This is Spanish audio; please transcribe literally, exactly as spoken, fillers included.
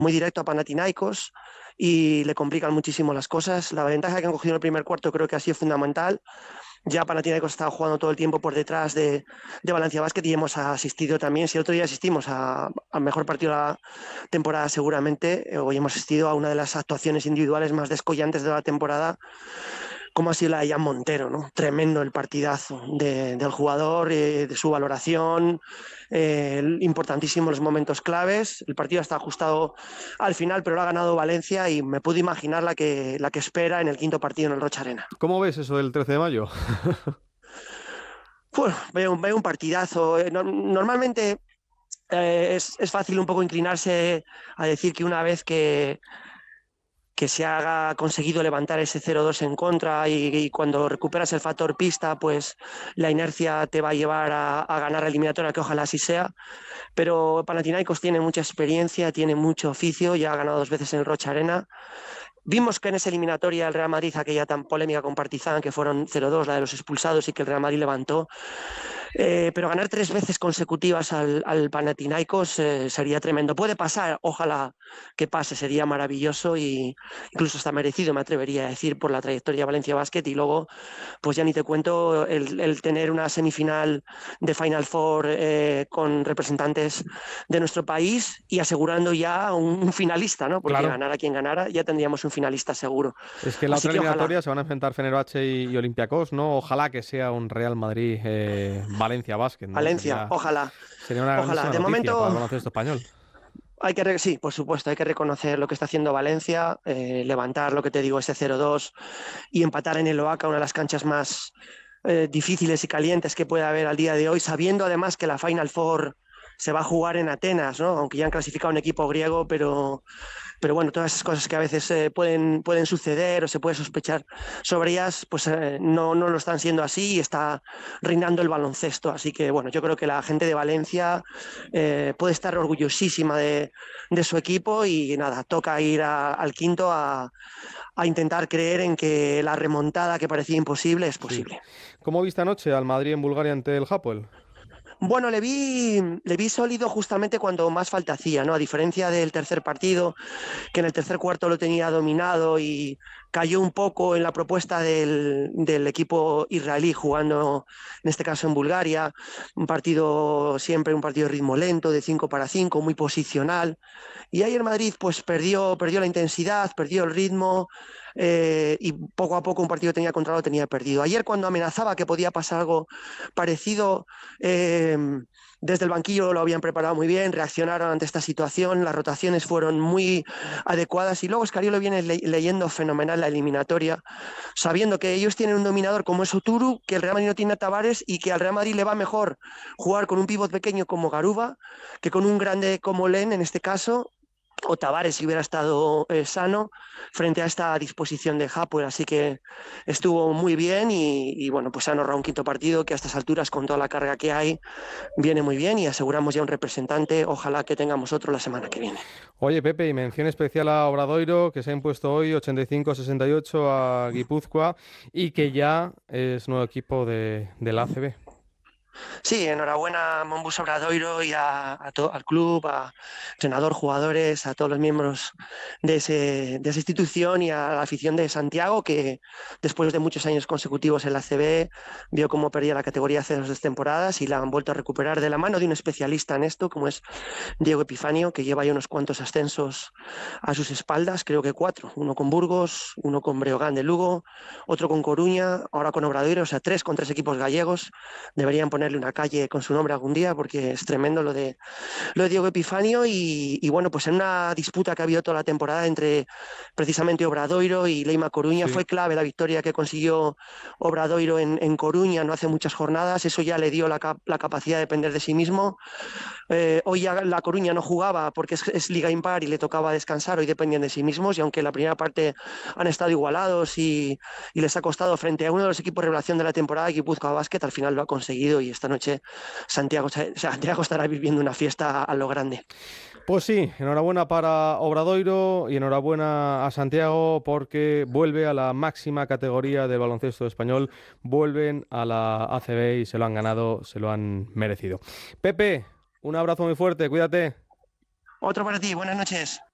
muy directo a Panathinaikos y le complican muchísimo las cosas. La ventaja que han cogido en el primer cuarto creo que ha sido fundamental. Ya Panathinaikos estaba jugando todo el tiempo por detrás de, de Valencia Basket y hemos asistido también. Si el otro día asistimos al mejor partido de la temporada seguramente, hoy hemos asistido a una de las actuaciones individuales más descollantes de la temporada, como ha sido la de Jan Montero, ¿no? Tremendo el partidazo de, del jugador, eh, de su valoración, eh, importantísimo los momentos claves. El partido está ajustado al final, pero lo ha ganado Valencia y me puedo imaginar la que, la que espera en el quinto partido en el Rocha Arena. ¿Cómo ves eso del trece de mayo? Pues veo, veo un partidazo. No, normalmente eh, es, es fácil un poco inclinarse a decir que una vez que que se haga conseguido levantar ese cero dos en contra y, y cuando recuperas el factor pista, pues la inercia te va a llevar a, a ganar la eliminatoria, que ojalá así sea. Pero Panathinaikos tiene mucha experiencia, tiene mucho oficio, ya ha ganado dos veces en el Rocha Arena. Vimos que en esa eliminatoria el Real Madrid, aquella tan polémica con Partizan, que fueron cero dos, la de los expulsados, y que el Real Madrid levantó. Eh, pero ganar tres veces consecutivas al, al Panathinaikos eh, sería tremendo. Puede pasar, ojalá que pase, sería maravilloso y incluso está merecido, me atrevería a decir, por la trayectoria de Valencia Basket. Y luego, pues ya ni te cuento el, el tener una semifinal de Final Four eh, con representantes de nuestro país y asegurando ya un, un finalista, ¿no? Porque Claro. ganara quien ganara, ya tendríamos un finalista seguro. Es que en la Así otra que ojalá. eliminatoria se van a enfrentar Fenerbahce y, y Olympiacos, ¿no? Ojalá que sea un Real Madrid eh, Valencia Basket, ¿no? Valencia, Sería, ojalá, sería una ojalá. grandísima De noticia para el momento, baloncesto español. hay que, sí, por supuesto, hay que reconocer lo que está haciendo Valencia, eh, levantar lo que te digo, ese cero dos y empatar en el Oaca, una de las canchas más eh, difíciles y calientes que puede haber al día de hoy, sabiendo además que la Final Four se va a jugar en Atenas, ¿no? Aunque ya han clasificado un equipo griego, pero pero bueno, todas esas cosas que a veces eh, pueden, pueden suceder o se puede sospechar sobre ellas, pues eh, no, no lo están siendo así y está reinando el baloncesto. Así que bueno, yo creo que la gente de Valencia eh, puede estar orgullosísima de, de, su equipo y nada, toca ir a, al quinto a, a intentar creer en que la remontada que parecía imposible es Sí. posible. ¿Cómo viste anoche al Madrid en Bulgaria ante el Hapoel? Bueno, le vi, le vi sólido justamente cuando más falta hacía, ¿no? A diferencia del tercer partido, que en el tercer cuarto lo tenía dominado y cayó un poco en la propuesta del, del equipo israelí jugando, en este caso en Bulgaria, un partido siempre, un partido de ritmo lento, de cinco para cinco, muy posicional. Y ayer Madrid pues perdió, perdió la intensidad, perdió el ritmo eh, y poco a poco un partido que tenía controlado tenía perdido. Ayer cuando amenazaba que podía pasar algo parecido, eh, desde el banquillo lo habían preparado muy bien, reaccionaron ante esta situación, las rotaciones fueron muy adecuadas y luego Scariolo viene le leyendo fenomenal la eliminatoria, sabiendo que ellos tienen un dominador como es Oturu, que el Real Madrid no tiene a Tavares y que al Real Madrid le va mejor jugar con un pívot pequeño como Garuba que con un grande como Len en este caso, o Tavares si hubiera estado eh, sano frente a esta disposición de Hapoel, así que estuvo muy bien y, y bueno, pues se han ahorrado un quinto partido que a estas alturas con toda la carga que hay viene muy bien y aseguramos ya un representante, ojalá que tengamos otro la semana que viene. Oye, Pepe, y mención especial a Obradoiro, que se ha impuesto hoy ochenta y cinco a sesenta y ocho a Guipúzcoa y que ya es nuevo equipo de, de la A C B. Sí, enhorabuena a Monbus Obradoiro y a, a to, al club, a entrenador, jugadores, a todos los miembros de, ese, de esa institución y a la afición de Santiago, que después de muchos años consecutivos en la A C B vio cómo perdía la categoría hace dos temporadas y la han vuelto a recuperar de la mano de un especialista en esto, como es Diego Epifanio, que lleva ya unos cuantos ascensos a sus espaldas, creo que cuatro, uno con Burgos, uno con Breogán de Lugo, otro con Coruña, ahora con Obradoiro, o sea, tres con tres equipos gallegos. Deberían ponerle una calle con su nombre algún día porque es tremendo lo de, lo de Diego Epifanio y, y bueno, pues en una disputa que ha habido toda la temporada entre precisamente Obradoiro y Leima Coruña Sí. fue clave la victoria que consiguió Obradoiro en, en Coruña no hace muchas jornadas, eso ya le dio la, cap la capacidad de depender de sí mismo. Eh, hoy ya la Coruña no jugaba porque es, es liga impar y le tocaba descansar, hoy dependían de sí mismos y aunque la primera parte han estado igualados y, y les ha costado frente a uno de los equipos revelación de la temporada, Guipúzcoa Basket, al final lo ha conseguido y esta noche Santiago, Santiago estará viviendo una fiesta a lo grande. Pues sí, enhorabuena para Obradoiro y enhorabuena a Santiago porque vuelve a la máxima categoría del baloncesto español, vuelven a la A C B y se lo han ganado, se lo han merecido. Pepe, un abrazo muy fuerte, cuídate. Otro para ti, buenas noches.